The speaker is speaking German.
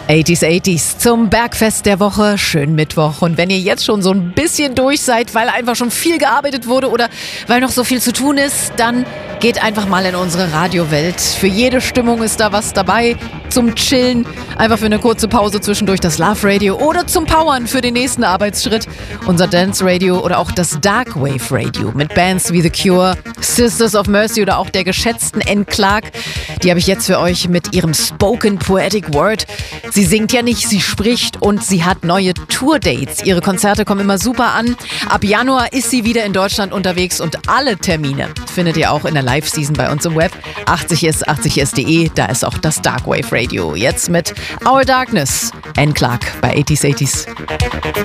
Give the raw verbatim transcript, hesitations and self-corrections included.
achtziger achtziger zum Bergfest der Woche. Schönen Mittwoch. Und wenn ihr jetzt schon so ein bisschen durch seid, weil einfach schon viel gearbeitet wurde oder weil noch so viel zu tun ist, dann geht einfach mal in unsere Radiowelt. Für jede Stimmung ist da was dabei. Zum Chillen, einfach für eine kurze Pause zwischendurch das Love Radio oder zum Powern für den nächsten Arbeitsschritt. Unser Dance Radio oder auch das Dark Wave Radio mit Bands wie The Cure, Sisters of Mercy oder auch der geschätzten Anne Clark. Die habe ich jetzt für euch mit ihrem Spoken Poetic Word. Sie singt ja nicht, sie spricht und sie hat neue Tourdates. Ihre Konzerte kommen immer super an. Ab Januar ist sie wieder in Deutschland unterwegs und alle Termine findet ihr auch in der Live-Season bei uns im Web. achtzig ist achtzig ist punkt de, da ist auch das Dark Wave Radio. Jetzt mit Our Darkness, Anne Clark bei achtziger achtziger.